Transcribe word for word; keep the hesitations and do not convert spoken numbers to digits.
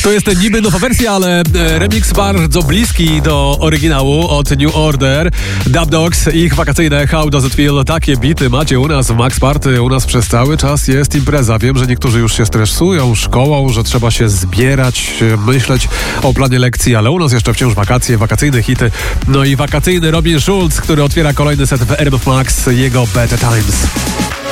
To jest niby nowa wersja, ale remix bardzo bliski do oryginału od New Order. Dub Dogs, ich wakacyjne How Does It Feel. Takie bity macie u nas w Max Party. U nas przez cały czas jest impreza. Wiem, że niektórzy już się stresują szkołą, że trzeba się zbierać, myśleć o planie lekcji, ale u nas jeszcze wciąż wakacje, wakacyjne hity. No i wakacyjny Robin Schulz, który otwiera kolejny set w R M F Max, jego Better Times.